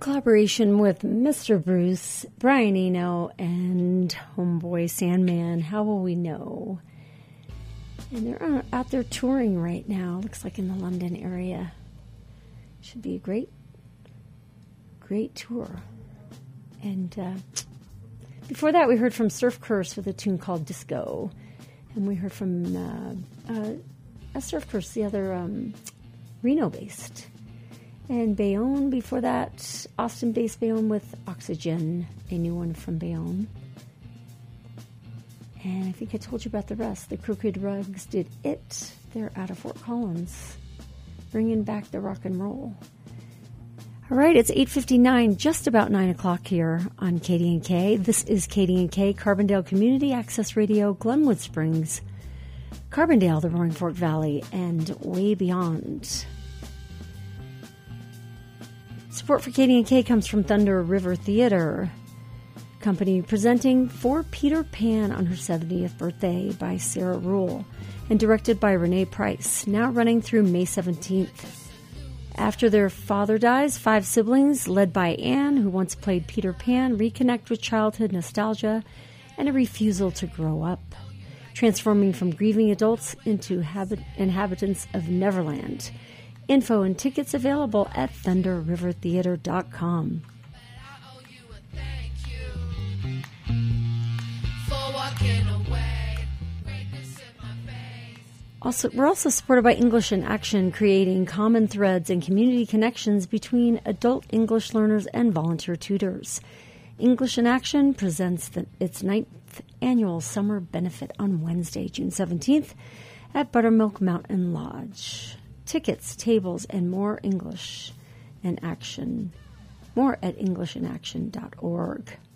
collaboration with Mr. Bruce, Brian Eno, and Homeboy Sandman, How Will We Know? And they're out there touring right now, looks like in the London area. Should be a great tour. And before that, we heard from Surf Curse with a tune called Disco. And we heard from a Surf Curse, the other Reno-based. And Bayonne before that, Austin-based Bayonne with Oxygen, a new one from Bayonne. And I think I told you about the rest. The Crooked Rugs did It. They're out of Fort Collins, bringing back the rock and roll. All right, it's 8:59, just about 9 o'clock here on KDNK. This is KDNK, Carbondale Community Access Radio, Glenwood Springs, Carbondale, the Roaring Fork Valley, and way beyond. Support for KDNK comes from Thunder River Theater Company, presenting For Peter Pan on her 70th birthday by Sarah Rule and directed by Renee Price, now running through May 17th. After their father dies, 5 siblings, led by Anne, who once played Peter Pan, reconnect with childhood nostalgia and a refusal to grow up, transforming from grieving adults into inhabitants of Neverland. Info and tickets available at thunderrivertheater.com. We're also supported by English in Action, creating common threads and community connections between adult English learners and volunteer tutors. English in Action presents its 9th annual summer benefit on Wednesday, June 17th at Buttermilk Mountain Lodge. Tickets, tables, and more English in Action. More at EnglishInAction.org.